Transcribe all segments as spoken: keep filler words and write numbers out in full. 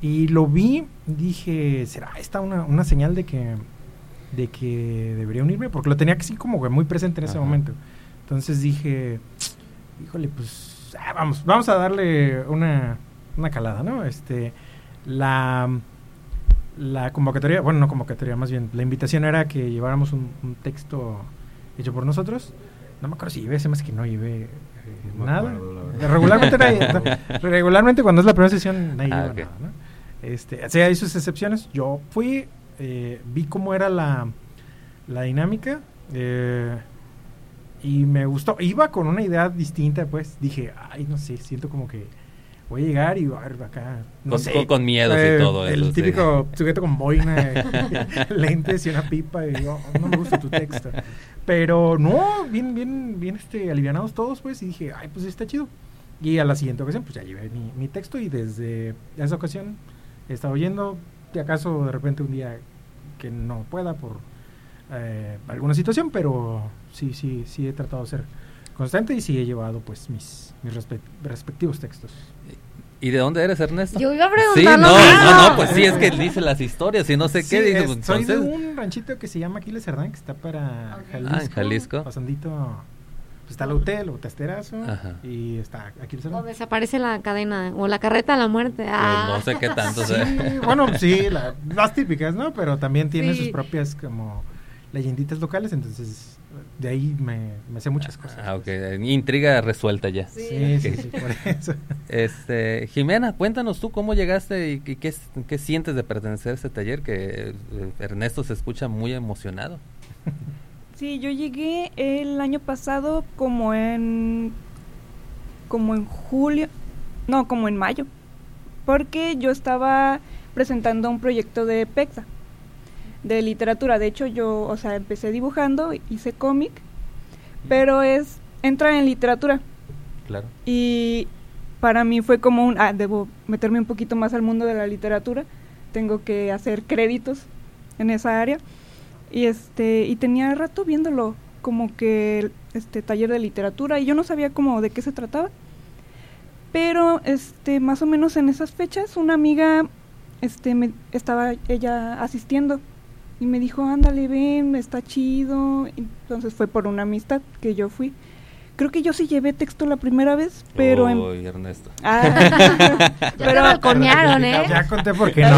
Y lo vi, dije, ¿será esta una, una señal de que de que debería unirme? Porque lo tenía así como que muy presente en ese Ajá. momento. Entonces dije, híjole, pues ah, vamos, vamos a darle una, una calada, ¿no? Este, la, la convocatoria, bueno, no convocatoria, más bien, la invitación era que lleváramos un, un texto hecho por nosotros. No me acuerdo si llevé, se me hace que no llevé eh, no nada. Acuerdo, regularmente, nadie, no, regularmente cuando es la primera sesión nadie ah, lleva okay. nada, ¿no? Este, o sea, hay sus excepciones. Yo fui, eh, vi cómo era la, la dinámica eh, y me gustó. Iba con una idea distinta, pues dije, ay, no sé, siento como que voy a llegar y va acá, no con, sé, con, con miedos eh, y todo el eso. El típico sí. sujeto con boina, lentes y una pipa y yo, oh, no me gusta tu texto. Pero no, bien, bien, bien este, alivianados todos, pues, y dije, ay, pues está chido. Y a la siguiente ocasión, pues ya llevé mi, mi texto y desde esa ocasión he estado oyendo, si acaso de repente un día que no pueda por eh, alguna situación, pero sí, sí, sí he tratado de ser constante y sí he llevado pues mis, mis respe- respectivos textos. ¿Y de dónde eres, Ernesto? Yo iba a preguntar. Sí, no, no, no, pues sí, es que él dice las historias y no sé sí, qué. Dice, es, entonces... Soy de un ranchito que se llama Aquiles Cerdán, que está para okay. Jalisco. Ah, en Jalisco. Pasandito, pues está la U T E L, o Testerazo, Ajá. y está Aquiles Cerdán. O desaparece la cadena, o la carreta de la muerte. Ah. Pues no sé qué tanto. Sí, sea. bueno, sí, la, las típicas, ¿no? Pero también tiene sí. sus propias como leyenditas locales, entonces de ahí me, me sé muchas cosas. Ah, ok, intriga resuelta ya. Sí, sí, sí, sí, por eso. Este, Jimena, cuéntanos tú cómo llegaste y, y qué, qué sientes de pertenecer a este taller, que eh, Ernesto se escucha muy emocionado. Sí, yo llegué el año pasado como en como en julio, no, como en mayo, porque yo estaba presentando un proyecto de PEXA, de literatura. De hecho, yo, o sea, empecé dibujando, hice cómic, pero es entra en literatura. Claro. Y para mí fue como un, ah, debo meterme un poquito más al mundo de la literatura, tengo que hacer créditos en esa área. Y este y tenía rato viéndolo como que este taller de literatura y yo no sabía cómo de qué se trataba. Pero este más o menos en esas fechas una amiga este me estaba ella asistiendo y me dijo, "Ándale, ven, está chido." Entonces fue por una amistad que yo fui. Creo que yo sí llevé texto la primera vez, pero Uy, en... Ernesto. Ah, ya pero te balconearon, ¿eh? Ya conté por qué no.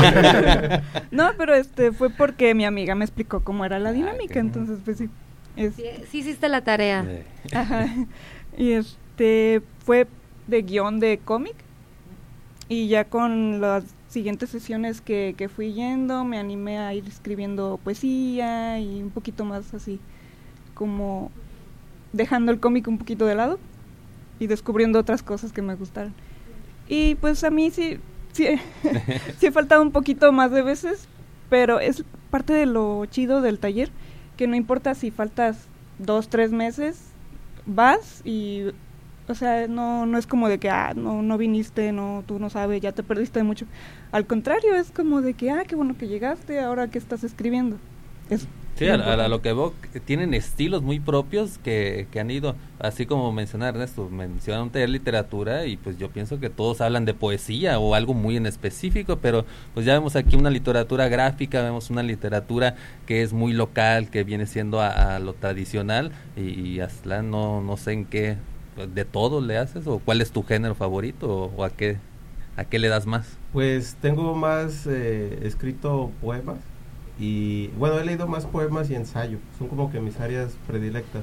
No, pero este fue porque mi amiga me explicó cómo era la dinámica, ah, entonces pues sí. Es... sí. Sí hiciste la tarea. Sí. Ajá. Y este fue de guión de cómic y ya con las siguientes sesiones que, que fui yendo me animé a ir escribiendo poesía y un poquito más así como dejando el cómic un poquito de lado y descubriendo otras cosas que me gustaron. Y pues a mí sí sí, sí he faltado un poquito más de veces, pero es parte de lo chido del taller, que no importa si faltas dos, tres meses, vas y, o sea, no no es como de que, ah, no no viniste, no, tú no sabes, ya te perdiste de mucho. Al contrario, es como de que, ah, qué bueno que llegaste, ahora que estás escribiendo. Es Sí, a, a, a lo que veo, tienen estilos muy propios que, que han ido, así como menciona Ernesto, mencionan un taller de literatura y pues yo pienso que todos hablan de poesía o algo muy en específico, pero pues ya vemos aquí una literatura gráfica, vemos una literatura que es muy local, que viene siendo a, a lo tradicional y, y Aztlán no, no sé en qué, ¿de todo le haces o cuál es tu género favorito o, o a qué a qué le das más? Pues tengo más eh, escrito poemas. Y bueno, he leído más poemas y ensayo, son como que mis áreas predilectas.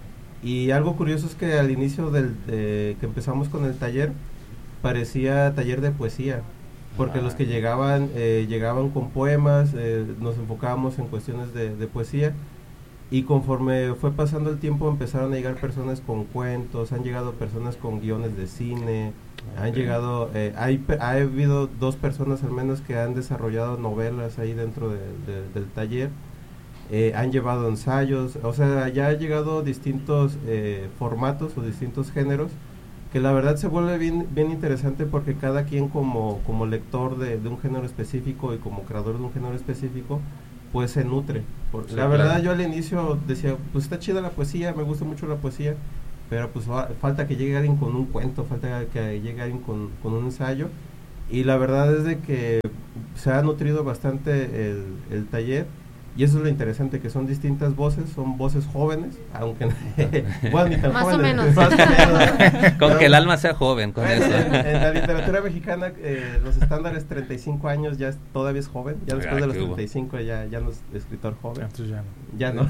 Y algo curioso es que al inicio del de, que empezamos con el taller, parecía taller de poesía, porque ah. los que llegaban, eh, llegaban con poemas, eh, nos enfocábamos en cuestiones de, de poesía, y conforme fue pasando el tiempo empezaron a llegar personas con cuentos, han llegado personas con guiones de cine, okay. han llegado, eh, hay, ha habido dos personas al menos que han desarrollado novelas ahí dentro de, de, del taller, eh, han llevado ensayos, o sea, ya han llegado distintos eh, formatos o distintos géneros, que la verdad se vuelve bien, bien interesante porque cada quien como, como lector de, de un género específico y como creador de un género específico, pues se nutre. Por, sí, la verdad claro. Yo al inicio decía, pues está chida la poesía, me gusta mucho la poesía, pero pues fa- falta que llegue alguien con un cuento, falta que llegue alguien con, con un ensayo, y la verdad es de que se ha nutrido bastante el, el taller, y eso es lo interesante, que son distintas voces, son voces jóvenes, aunque bueno, ni tan Más jóvenes, o menos. más o menos. Con No, que el alma sea joven, con bueno, eso. en, en la literatura mexicana, eh, los estándares treinta y cinco años ya es, todavía es joven, ya después Ah, de los qué hubo. treinta y cinco ya, ya no es escritor joven, Entonces ya no. ya no.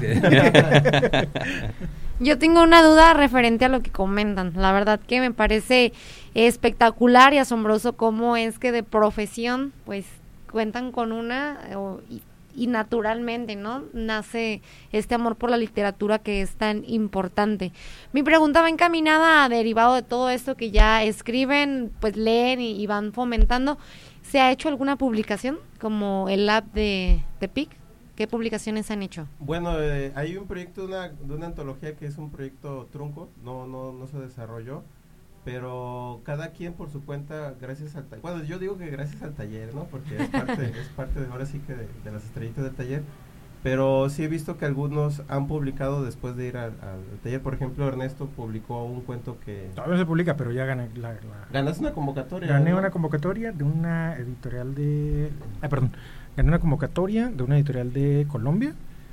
Ok. Yo tengo una duda referente a lo que comentan. La verdad que me parece espectacular y asombroso cómo es que de profesión, pues, cuentan con una o, y, y naturalmente, ¿no? Nace este amor por la literatura que es tan importante. Mi pregunta va encaminada a derivado de todo esto que ya escriben, pues leen y, y van fomentando. ¿Se ha hecho alguna publicación como el Lab de, de P I C? ¿Qué publicaciones han hecho? Bueno, eh, hay un proyecto de una, de una antología que es un proyecto trunco, no, no, no se desarrolló, pero cada quien por su cuenta, gracias al taller, bueno, yo digo que gracias al taller, ¿no? Porque es parte, es parte de ahora sí que de, de las estrellitas del taller, pero sí he visto que algunos han publicado después de ir al, al taller. Por ejemplo, Ernesto publicó un cuento que... Todavía no se publica, pero ya gané la, la- Ganaste una convocatoria. gané ¿no? una convocatoria de una editorial de... Ah, perdón. Gané una convocatoria de una editorial de Colombia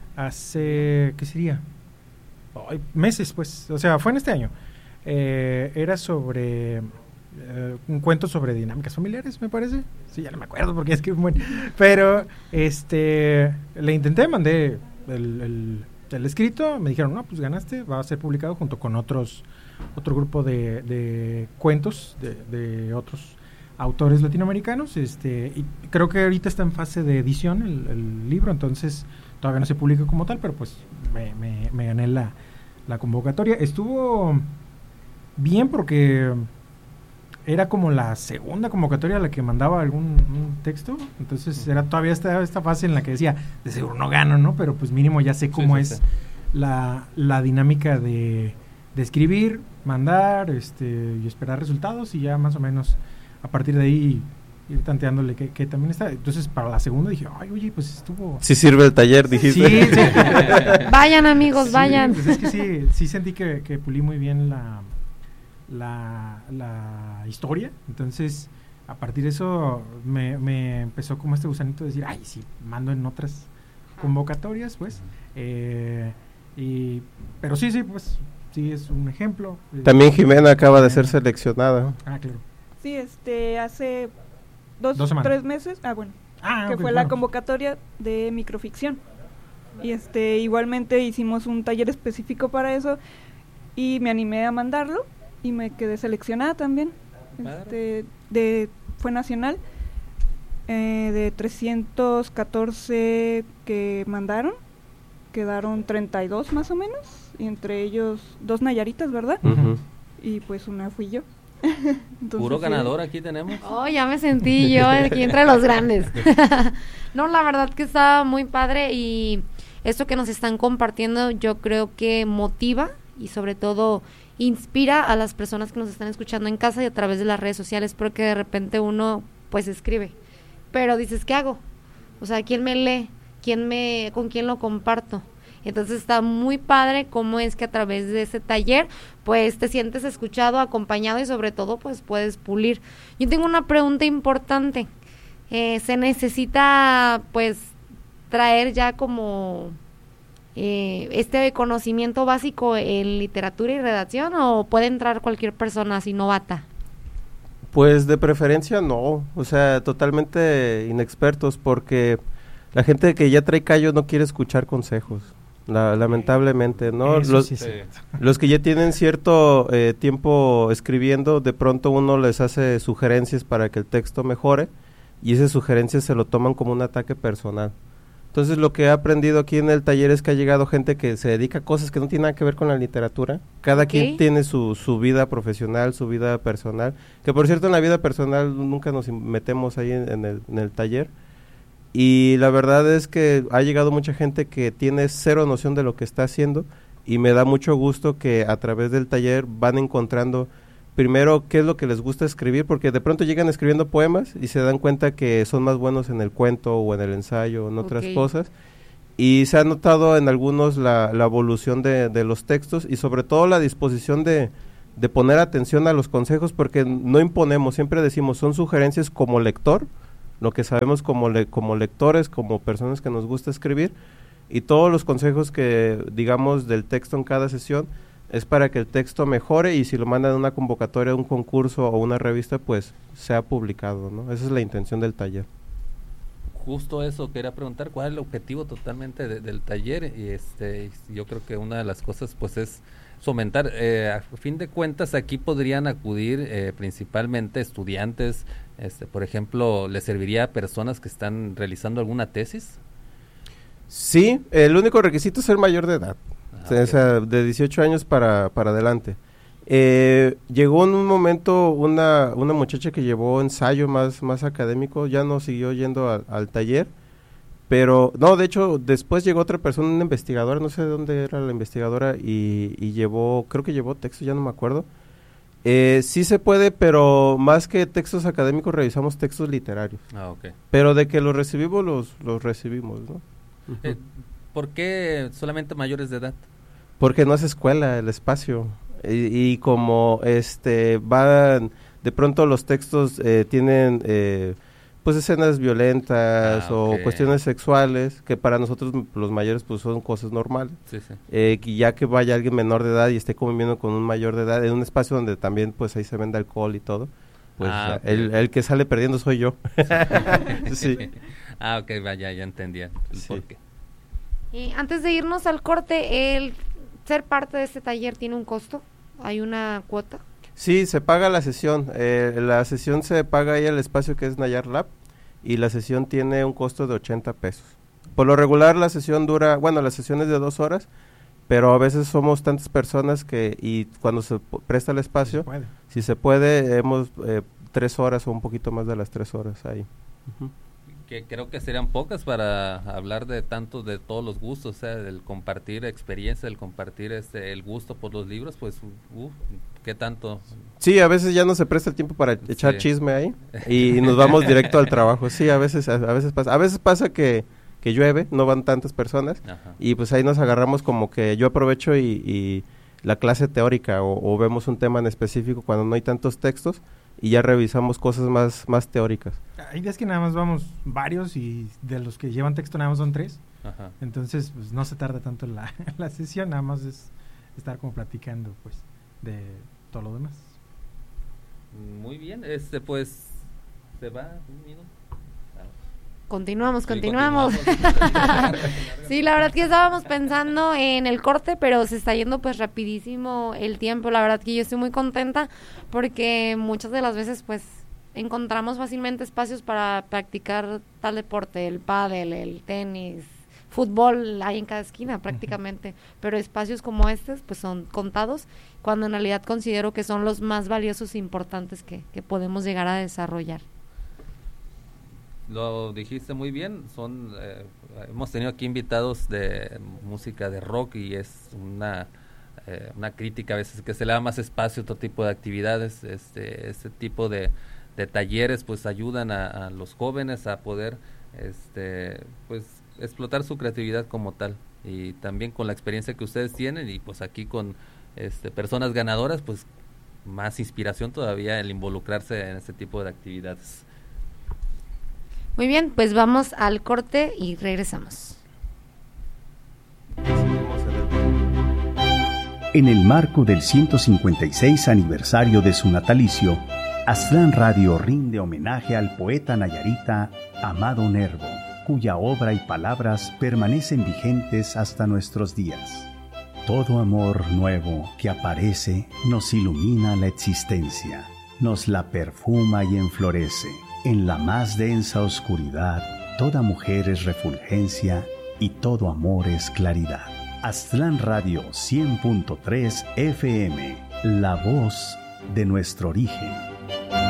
hace... ¿Qué sería? Ay, meses, pues. O sea, fue en este año. Eh, era sobre... eh, un cuento sobre dinámicas familiares, me parece. Sí, ya no me acuerdo porque es que... Bueno, pero, este... Le intenté, mandé el, el, el escrito. Me dijeron, no, pues ganaste. Va a ser publicado junto con otros... Otro grupo de, de cuentos de, de otros autores latinoamericanos, este, y creo que ahorita está en fase de edición el, el libro, entonces todavía no se publica como tal, pero pues me, me, me gané la, la convocatoria. Estuvo bien porque era como la segunda convocatoria a la que mandaba algún un texto, entonces era todavía esta, esta fase en la que decía, de seguro no gano, ¿no? Pero pues mínimo ya sé cómo Sí, sí, es sí. La, la dinámica de, de escribir, mandar, este, y esperar resultados, y ya más o menos a partir de ahí ir tanteándole que, que también está. Entonces para la segunda dije, ay, oye, pues estuvo... Sí sirve el taller, dijiste. Sí, sí. Vayan, amigos, Sí, vayan. pues es que sí, sí sentí que, que pulí muy bien la, la, la historia. Entonces, a partir de eso me, me empezó como este gusanito de decir, ay, sí, mando en otras convocatorias, pues. Eh, y, pero sí, sí, pues, sí es un ejemplo. También Jimena acaba de ser Jimena. seleccionada. Ah, claro. Sí, este, hace dos, Dos semanas. tres meses, ah, bueno, Ah, que ok, fue la bueno. convocatoria de microficción. Y este, igualmente hicimos un taller específico para eso y me animé a mandarlo y me quedé seleccionada también. Claro. Este, de, fue nacional, eh, de trescientos catorce que mandaron, quedaron treinta y dos más o menos, y entre ellos dos Nayaritas, ¿verdad? Ujú. Y pues una fui yo. Entonces, Puro sí. ganador aquí tenemos. Oh, ya me sentí yo aquí entre los grandes. No, la verdad que está muy padre y esto que nos están compartiendo yo creo que motiva y sobre todo inspira a las personas que nos están escuchando en casa y a través de las redes sociales, porque de repente uno pues escribe, pero dices, ¿qué hago? O sea, ¿quién me lee? ¿Quién me, con quién lo comparto? Entonces está muy padre cómo es que a través de ese taller pues te sientes escuchado, acompañado y sobre todo pues puedes pulir. Yo tengo una pregunta importante. Eh, ¿se necesita pues traer ya como eh, este conocimiento básico en literatura y redacción o puede entrar cualquier persona así novata? Pues de preferencia no, o sea, totalmente inexpertos, porque la gente que ya trae callo no quiere escuchar consejos, la, lamentablemente, ¿no? Eso Los, sí, sí. los que ya tienen cierto eh, tiempo escribiendo, de pronto uno les hace sugerencias para que el texto mejore, y esas sugerencias se lo toman como un ataque personal. Entonces lo que he aprendido aquí en el taller es que ha llegado gente que se dedica a cosas que no tienen nada que ver con la literatura. Cada Ok. quien tiene su, su vida profesional, su vida personal. Que por cierto en la vida personal nunca nos in- metemos ahí en, en, el, en el taller. Y la verdad es que ha llegado mucha gente que tiene cero noción de lo que está haciendo. Y me da mucho gusto que a través del taller van encontrando primero qué es lo que les gusta escribir, porque de pronto llegan escribiendo poemas y se dan cuenta que son más buenos en el cuento o en el ensayo o en otras Ok. cosas, y se ha notado en algunos la, la evolución de, de los textos y sobre todo la disposición de, de poner atención a los consejos, porque no imponemos, siempre decimos, son sugerencias como lector, lo que sabemos como, le, como lectores, como personas que nos gusta escribir, y todos los consejos que digamos del texto en cada sesión es para que el texto mejore, y si lo mandan a una convocatoria, un concurso o una revista, pues sea publicado, ¿no? Esa es la intención del taller. Justo eso quería preguntar, ¿cuál es el objetivo totalmente de, del taller? Y este, yo creo que una de las cosas pues es fomentar, eh, a fin de cuentas aquí podrían acudir eh, principalmente estudiantes, este, por ejemplo, ¿les serviría a personas que están realizando alguna tesis? Sí, el único requisito es ser mayor de edad, Ah, o sea, ok. de dieciocho años para, para adelante. Eh, llegó en un momento una, una muchacha que llevó ensayo más, más académico, ya no siguió yendo a, al taller, pero, no, de hecho, después llegó otra persona, una investigadora, no sé de dónde era la investigadora, y, y llevó, creo que llevó texto, ya no me acuerdo. Eh, sí se puede, pero más que textos académicos, revisamos textos literarios. Ah, ok. Pero de que los recibimos, los, los recibimos, ¿no? Ujú. Eh, ¿Por qué solamente mayores de edad? Porque no es escuela el espacio, y, y como este van, de pronto los textos eh, tienen... Eh, pues escenas violentas Ah, o ok. cuestiones sexuales, que para nosotros m- los mayores pues son cosas normales, Sí, sí. eh, que ya que vaya alguien menor de edad y esté conviviendo con un mayor de edad, en un espacio donde también pues ahí se vende alcohol y todo, pues Ah, ok. el, el que sale perdiendo soy yo. Sí. Ah, ok, vaya, ya entendía el Sí. porqué. Y antes de irnos al corte, el ser parte de este taller tiene un costo, hay una cuota. Sí, se paga la sesión, eh, la sesión se paga ahí el espacio que es Nayar Lab, y la sesión tiene un costo de ochenta pesos. Por lo regular la sesión dura, bueno, la sesión es de dos horas, pero a veces somos tantas personas que, y cuando se p- presta el espacio, Se puede. si se puede, hemos eh, tres horas o un poquito más de las tres horas ahí. Ujú. Que creo que serían pocas para hablar de tanto, de todos los gustos, o sea, del compartir experiencia, del compartir este el gusto por los libros, pues, uh, ¿qué tanto? Sí, a veces ya no se presta el tiempo para echar Sí. chisme ahí y nos vamos directo al trabajo. Sí, a veces a, a veces pasa, a veces pasa que, que llueve, no van tantas personas Ajá. y pues ahí nos agarramos como que yo aprovecho y, y la clase teórica o, o vemos un tema en específico cuando no hay tantos textos y ya revisamos cosas más, más teóricas. Hay días que nada más vamos varios y de los que llevan texto nada más son tres. Ajá. Entonces, pues no se tarda tanto la, la sesión, nada más es estar como platicando, pues, de todo lo demás. Muy bien, este pues se va un minuto. Ah, Continuamos, sí, continuamos. continuamos. Sí, la verdad que estábamos pensando en el corte, pero se está yendo pues rapidísimo el tiempo. La verdad que yo estoy muy contenta porque muchas de las veces pues encontramos fácilmente espacios para practicar tal deporte, el pádel, el tenis, fútbol hay en cada esquina prácticamente, pero espacios como estos pues son contados, cuando en realidad considero que son los más valiosos e importantes que, que podemos llegar a desarrollar. Lo dijiste muy bien, son eh, hemos tenido aquí invitados de música de rock y es una eh, una crítica a veces que se le da más espacio a otro tipo de actividades, este este tipo de, de talleres pues ayudan a, a los jóvenes a poder este pues explotar su creatividad como tal, y también con la experiencia que ustedes tienen y pues aquí con este personas ganadoras, pues más inspiración todavía el involucrarse en este tipo de actividades. Muy bien, pues vamos al corte y regresamos. En el marco del ciento cincuenta y seis aniversario de su natalicio, Aztlán Radio rinde homenaje al poeta nayarita Amado Nervo, cuya obra y palabras permanecen vigentes hasta nuestros días. Todo amor nuevo que aparece nos ilumina la existencia, nos la perfuma y enflorece. En la más densa oscuridad, toda mujer es refulgencia y todo amor es claridad. Aztlán Radio cien punto tres F M, la voz de nuestro origen.